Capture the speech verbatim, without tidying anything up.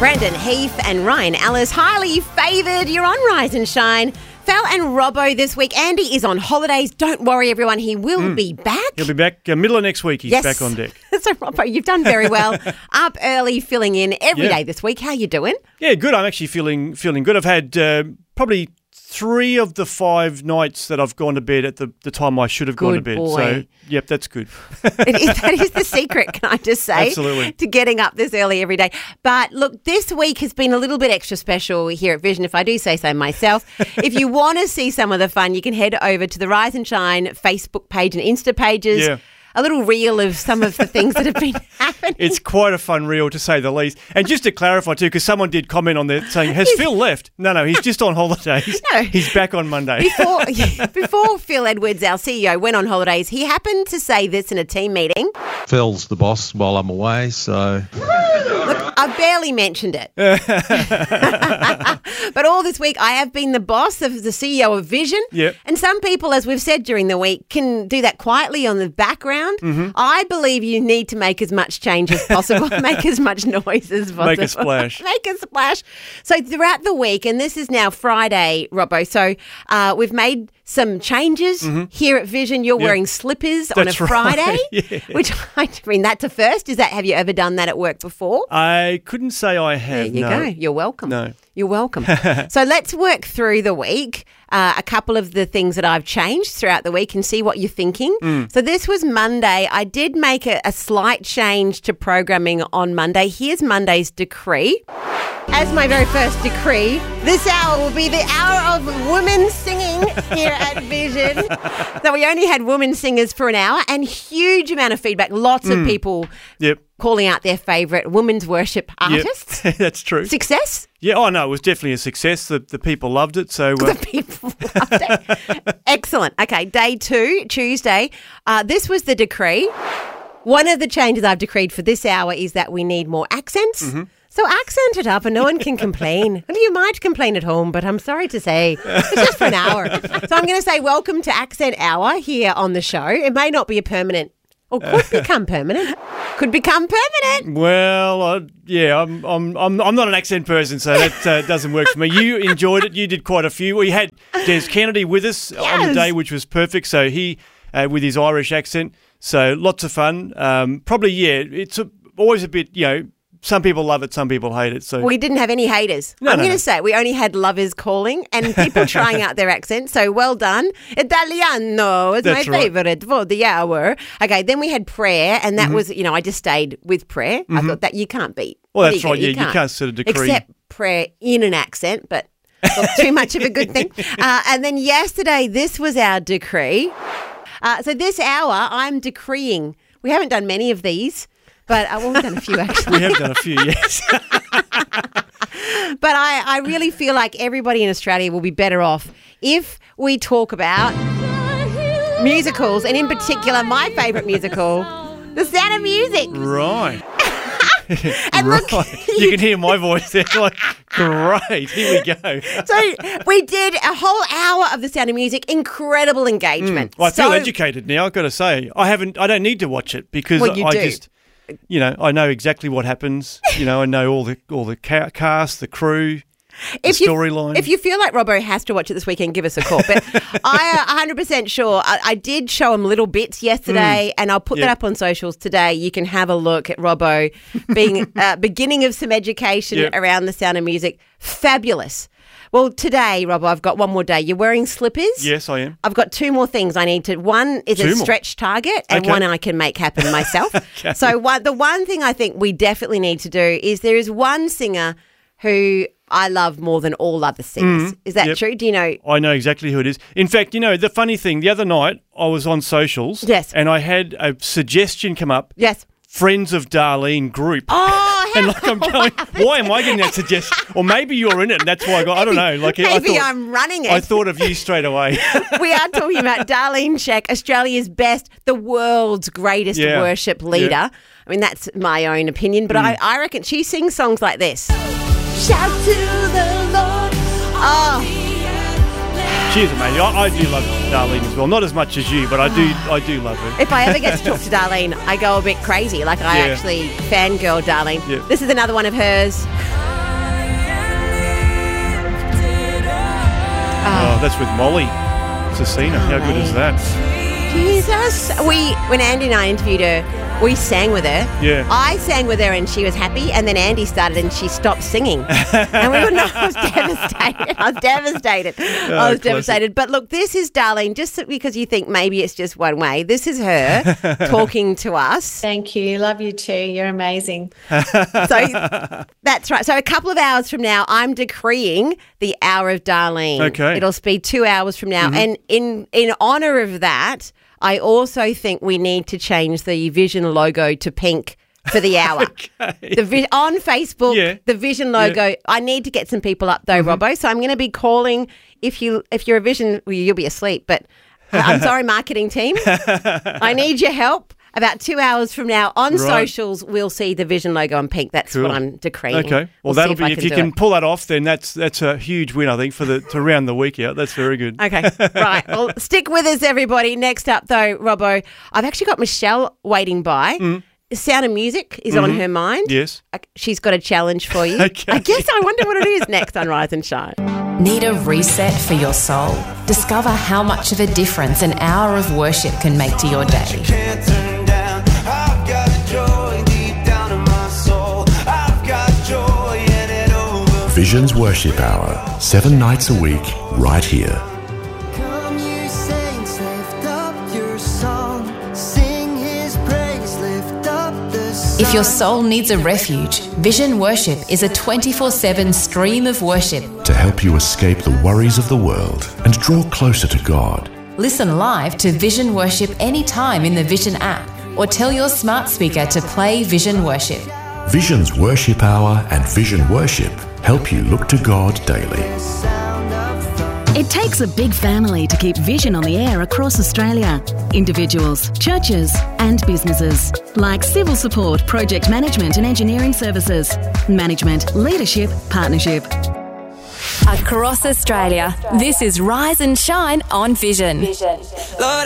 Brandon Heath and Ryan Ellis, highly favoured. You're on Rise and Shine. Fel and Robbo this week. Andy is on holidays. Don't worry, everyone. He will mm. be back. He'll be back uh, middle of next week. He's yes. back on deck. So, Robbo, you've done very well. Up early, filling in every yeah. day this week. How you doing? Yeah, good. I'm actually feeling feeling good. I've had uh, probably three of the five nights that I've gone to bed at the, the time I should have good gone to bed. Boy. So, yep, that's good. it is, that is the secret, can I just say? Absolutely. To getting up this early every day. But look, this week has been a little bit extra special here at Vision, if I do say so myself. If you want to see some of the fun, you can head over to the Rise and Shine Facebook page and Insta pages. Yeah. A little reel of some of the things that have been happening. It's quite a fun reel, to say the least. And just to clarify too, because someone did comment on there saying, has Phil left? No, no, he's just on holidays. No. He's back on Monday. Before, before Phil Edwards, our C E O, went on holidays, he happened to say this in a team meeting. Phil's the boss while I'm away, so... Look, I barely mentioned it. But all this week, I have been the boss of the C E O of Vision. Yep. And some people, as we've said during the week, can do that quietly on the background. Mm-hmm. I believe you need to make as much change as possible, make as much noise as possible. Make a splash. Make a splash. So throughout the week, and this is now Friday, Robbo, so uh, we've made some changes mm-hmm. here at Vision. You're yep. wearing slippers That's on a Friday, right. yeah. which I mean, that's a first. Is that, have you ever done that at work before? I couldn't say I have. There you no. go. You're welcome. No. You're welcome. So let's work through the week, uh, a couple of the things that I've changed throughout the week and see what you're thinking. Mm. So this was Monday. I did make a, a slight change to programming on Monday. Here's Monday's decree. As my very first decree, this hour will be the hour of women singing here at Vision. So we only had women singers for an hour and huge amount of feedback. Lots mm. of people yep. calling out their favourite women's worship artists. Yep. That's true. Success? Yeah, oh no, it was definitely a success. The the people loved it. So uh... The people loved it. Excellent. Okay, day two, Tuesday. Uh, this was the decree. One of the changes I've decreed for this hour is that we need more accents. Mm-hmm. So accent it up and no one can complain. Well, you might complain at home, but I'm sorry to say, it's just for an hour. So I'm going to say welcome to Accent Hour here on the show. It may not be a permanent, or could become permanent. Could become permanent. Well, uh, yeah, I'm I'm I'm I'm not an accent person, so that uh, doesn't work for me. You enjoyed it. You did quite a few. We had Des Kennedy with us yes. on the day, which was perfect. So he, uh, with his Irish accent, so lots of fun. Um, probably, yeah, it's a, always a bit, you know, some people love it, some people hate it. So we didn't have any haters. No, I'm no, going to no. say we only had lovers calling and people trying out their accent. So well done. Italiano is That's my right. favourite for the hour. Okay, then we had prayer, and that Mm-hmm. was, you know, I just stayed with prayer. Mm-hmm. I thought that you can't beat. Well, What do that's you right. get? Yeah, you can't sort of decree. Except prayer in an accent, but not too much of a good thing. Uh, and then yesterday, this was our decree. Uh, so this hour, I'm decreeing. We haven't done many of these. But uh, well, we've done a few, actually. We have done a few, yes. But I, I really feel like everybody in Australia will be better off if we talk about musicals, and in particular, my favourite musical, The Sound of Music. Right. And right. look, you can hear my voice there. Like, great. Here we go. So we did a whole hour of The Sound of Music. Incredible engagement. Mm. Well, I feel so, educated now, I've got to say. I haven't. I don't need to watch it because Well, you I do. just... You know, I know exactly what happens. You know, I know all the all the ca- cast, the crew, the If you, storyline. if you feel like Robbo has to watch it this weekend, give us a call. But I am one hundred percent sure. I, I did show him little bits yesterday, mm. and I'll put Yep. that up on socials today. You can have a look at Robbo being uh, beginning of some education Yep. around The Sound of Music. Fabulous. Well, today, Robbo, I've got one more day. You're wearing slippers? Yes, I am. I've got two more things I need to. One is Two a more? stretch target, and Okay. one I can make happen myself. Okay. So one, the one thing I think we definitely need to do is there is one singer who I love more than all other singers. Mm, is that yep. true? Do you know? I know exactly who it is. In fact, you know, the funny thing, the other night I was on socials Yes. and I had a suggestion come up, Yes. Friends of Darlene group. Oh, how And like I'm going, why am I getting that suggestion? Or maybe you're in it and that's why I got, I don't know. Like I maybe thought, I'm running it. I thought of you straight away. We are talking about Darlene Zschech, Australia's best, the world's greatest Yeah. worship leader. Yeah. I mean, that's my own opinion, but Mm. I, I reckon she sings songs like this. Shout to the Lord. Oh, She is amazing. I, I do love Darlene as well. Not as much as you, but I do I do love her. if I ever get to talk to Darlene, I go a bit crazy. Like I Yeah. actually fangirl Darlene. Yeah. This is another one of hers. that's with Molly Cecina. How good is that? Jesus. We, when Andy and I interviewed her, we sang with her. Yeah. I sang with her and she was happy, and then Andy started and she stopped singing. And we were not, I was devastated. I was devastated. Oh, I was classic. devastated. But look, this is Darlene, just because you think maybe it's just one way. This is her talking to us. Thank you. Love you too. You're amazing. So that's right. So a couple of hours from now, I'm decreeing the Hour of Darlene. Okay. It'll be two hours from now. Mm-hmm. And in, in honour of that, I also think we need to change the Vision logo to pink for the hour. Okay. The vi- on Facebook, Yeah. the Vision logo. Yeah. I need to get some people up though, Mm-hmm. Robbo. So I'm going to be calling. If you if you're a Vision, well, you'll be asleep. But I'm sorry, marketing team. I need your help. About two hours from now on Right. socials, we'll see the Vision logo in pink. That's Cool. what I'm decreeing. Okay. Well, We'll that'll see be I if you do can it. pull that off, then that's that's a huge win, I think, for the to round the week out. That's very good. Okay, right. Well, stick with us, everybody. Next up, though, Robbo, I've actually got Michelle waiting by. Mm. The Sound of Music is on her mind. Yes. Uh, She's got a challenge for you. Okay. I guess I wonder what it is next on Rise and Shine. Need a reset for your soul? Discover how much of a difference an hour of worship can make to your day. Can't turn down. I've got joy deep down in my soul. I've got joy and it over. Vision's Worship Hour, seven nights a week, right here. Come you saints, lift up your song. Sing his praise, lift up the sun. If your soul needs a refuge, Vision Worship is a twenty-four seven stream of worship. To help you escape the worries of the world and draw closer to God. Listen live to Vision Worship anytime in the Vision app, or tell your smart speaker to play Vision Worship. Vision's Worship Hour and Vision Worship help you look to God daily. It takes a big family to keep Vision on the air across Australia. Individuals, churches and businesses. Like civil support, project management and engineering services. Management, leadership, partnership. Across Australia, this is Rise and Shine on Vision. Lord,